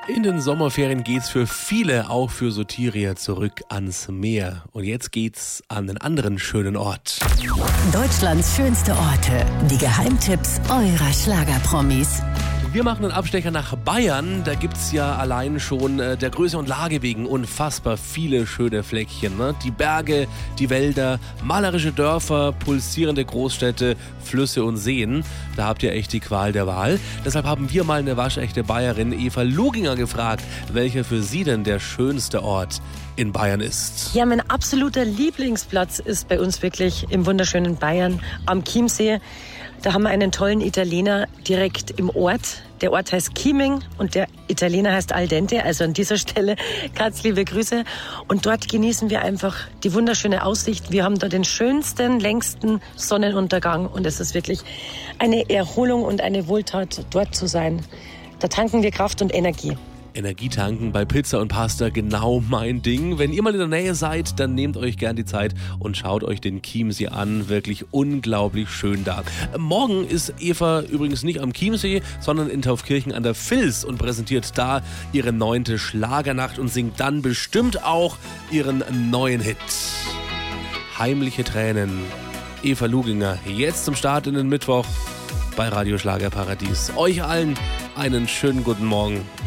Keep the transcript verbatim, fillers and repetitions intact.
In den Sommerferien geht's für viele, auch für Sotirier, zurück ans Meer. Und jetzt geht's an einen anderen schönen Ort. Deutschlands schönste Orte. Die Geheimtipps eurer Schlagerpromis. Wir machen einen Abstecher nach Bayern. Da gibt's ja allein schon äh, der Größe und Lage wegen unfassbar viele schöne Fleckchen. Ne? Die Berge, die Wälder, malerische Dörfer, pulsierende Großstädte, Flüsse und Seen. Da habt ihr echt die Qual der Wahl. Deshalb haben wir mal eine waschechte Bayerin, Eva Luginger, gefragt, welcher für sie denn der schönste Ort in Bayern ist. Ja, mein absoluter Lieblingsplatz ist bei uns wirklich im wunderschönen Bayern am Chiemsee. Da haben wir einen tollen Italiener direkt im Ort. Der Ort heißt Chieming und der Italiener heißt Al Dente. Also an dieser Stelle ganz liebe Grüße. Und dort genießen wir einfach die wunderschöne Aussicht. Wir haben dort den schönsten, längsten Sonnenuntergang. Und es ist wirklich eine Erholung und eine Wohltat, dort zu sein. Da tanken wir Kraft und Energie. Energietanken bei Pizza und Pasta, genau mein Ding. Wenn ihr mal in der Nähe seid, dann nehmt euch gern die Zeit und schaut euch den Chiemsee an. Wirklich unglaublich schön da. Morgen ist Eva übrigens nicht am Chiemsee, sondern in Taufkirchen an der Vils und präsentiert da ihre neunte Schlagernacht und singt dann bestimmt auch ihren neuen Hit. Heimliche Tränen. Eva Luginger, jetzt zum Start in den Mittwoch bei Radio Schlagerparadies. Euch allen einen schönen guten Morgen.